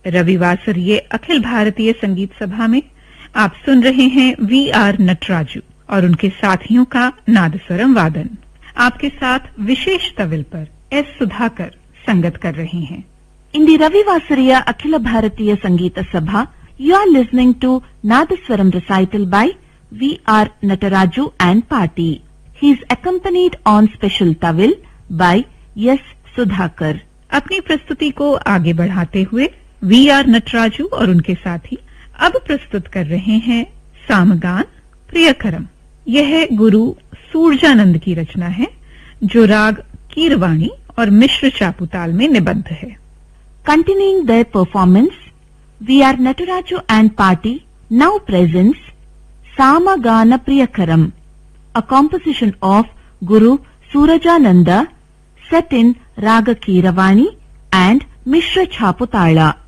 रविवासरीय अखिल भारतीय संगीत सभा में आप सुन रहे हैं वी.आर. नटराजू और उनके साथियों का नादस्वरम वादन। आपके साथ विशेष तविल पर एस. सुधाकर संगत कर रहे हैं। In the Ravivasariya Akhila Bharatiya Sangeeta Sabha, you are listening to Nadaswaram recital by V.R. Nataraju and Party. He is accompanied on special tawil by S. Sudhakar. अपनी प्रस्तुति को आगे बढ़ाते हुए वी.आर. नटराजू और उनके साथी अब प्रस्तुत कर रहे हैं सामगान प्रियकरम। यह गुरु सूरजानंद की रचना है जो राग कीरवाणी और मिश्र चापुताल में निबद्ध है। Continuing their performance, V.R. Nataraju and Party now presents Samagana Priyakaram, a composition of Guru Surajananda set in Raga Keeravani and Mishra Chaputala.